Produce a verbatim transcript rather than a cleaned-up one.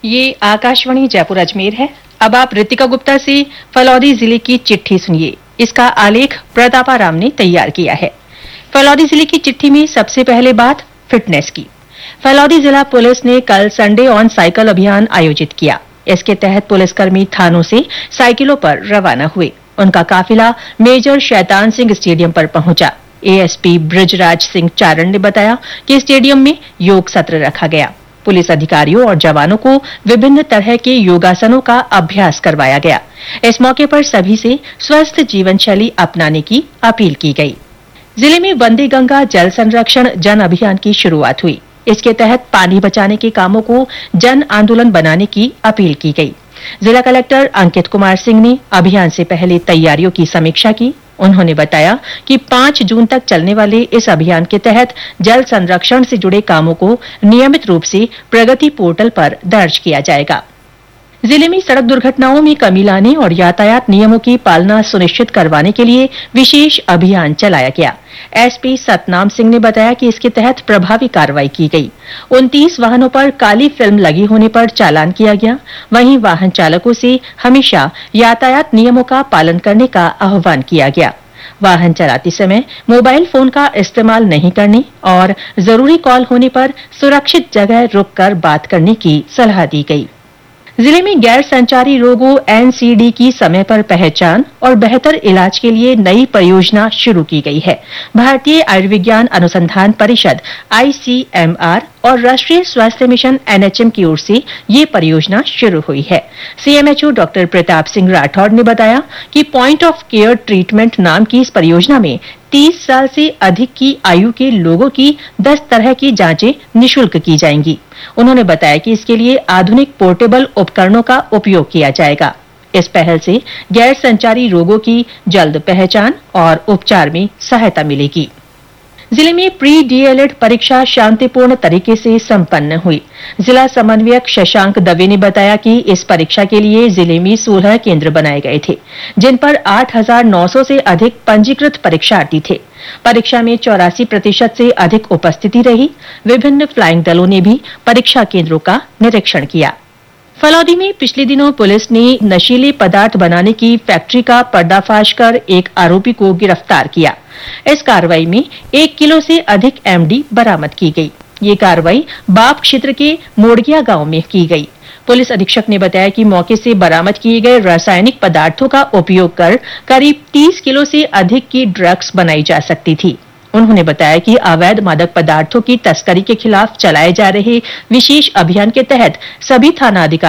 ये आकाशवाणी जयपुर अजमेर है। अब आप रितिका गुप्ता से फलौदी जिले की चिट्ठी सुनिए। इसका आलेख प्रतापा राम ने तैयार किया है। फलौदी जिले की चिट्ठी में सबसे पहले बात फिटनेस की। फलौदी जिला पुलिस ने कल संडे ऑन साइकिल अभियान आयोजित किया। इसके तहत पुलिसकर्मी थानों से साइकिलों पर रवाना हुए। उनका काफिला मेजर शैतान सिंह स्टेडियम पर पहुंचा। एएसपी ब्रजराज सिंह चारण ने बताया कि स्टेडियम में योग सत्र रखा गया। पुलिस अधिकारियों और जवानों को विभिन्न तरह के योगासनों का अभ्यास करवाया गया। इस मौके पर सभी से स्वस्थ जीवन शैली अपनाने की अपील की गई। जिले में वंदे गंगा जल संरक्षण जन अभियान की शुरुआत हुई। इसके तहत पानी बचाने के कामों को जन आंदोलन बनाने की अपील की गई। जिला कलेक्टर अंकित कुमार सिंह ने अभियान से पहले तैयारियों की समीक्षा की। उन्होंने बताया कि पांच जून तक चलने वाले इस अभियान के तहत जल संरक्षण से जुड़े कामों को नियमित रूप से प्रगति पोर्टल पर दर्ज किया जाएगा। जिले में सड़क दुर्घटनाओं में कमी लाने और यातायात नियमों की पालना सुनिश्चित करवाने के लिए विशेष अभियान चलाया गया। एसपी सतनाम सिंह ने बताया कि इसके तहत प्रभावी कार्रवाई की गई। उनतीस वाहनों पर काली फिल्म लगी होने पर चालान किया गया। वहीं वाहन चालकों से हमेशा यातायात नियमों का पालन करने का आह्वान किया गया। वाहन चलाते समय मोबाइल फोन का इस्तेमाल नहीं करने और जरूरी कॉल होने पर सुरक्षित जगह रुककर बात करने की सलाह दी गई। जिले में गैर संचारी रोगों एनसीडी की समय पर पहचान और बेहतर इलाज के लिए नई परियोजना शुरू की गई है। भारतीय आयुर्विज्ञान अनुसंधान परिषद आईसीएमआर और राष्ट्रीय स्वास्थ्य मिशन एनएचएम की ओर से ये परियोजना शुरू हुई है। सीएमएचओ डॉक्टर प्रताप सिंह राठौड़ ने बताया कि पॉइंट ऑफ केयर ट्रीटमेंट नाम की इस परियोजना में तीस साल से अधिक की आयु के लोगों की दस तरह की जांचें निशुल्क की जाएंगी। उन्होंने बताया कि इसके लिए आधुनिक पोर्टेबल उपकरणों का उपयोग किया जाएगा। इस पहल से गैर संचारी रोगों की जल्द पहचान और उपचार में सहायता मिलेगी। जिले में प्री डीएलएड परीक्षा शांतिपूर्ण तरीके से संपन्न हुई। जिला समन्वयक शशांक दवे ने बताया कि इस परीक्षा के लिए जिले में सोलह केंद्र बनाए गए थे, जिन पर आठ हजार नौ सौ से अधिक पंजीकृत परीक्षार्थी थे। परीक्षा में चौरासी प्रतिशत से अधिक उपस्थिति रही। विभिन्न फ्लाइंग दलों ने भी परीक्षा केंद्रों का निरीक्षण किया। फलौदी में पिछले दिनों पुलिस ने नशीले पदार्थ बनाने की फैक्ट्री का पर्दाफाश कर एक आरोपी को गिरफ्तार किया। इस कार्रवाई में एक किलो से अधिक एमडी बरामद की गई। ये कार्रवाई बाप क्षेत्र के मोड़गिया गांव में की गई। पुलिस अधीक्षक ने बताया कि मौके से बरामद किए गए रासायनिक पदार्थों का उपयोग कर करीब तीस किलो से अधिक की ड्रग्स बनाई जा सकती थी। उन्होंने बताया कि अवैध मादक पदार्थों की तस्करी के खिलाफ चलाए जा रहे विशेष अभियान के तहत सभी थाना अधिकारी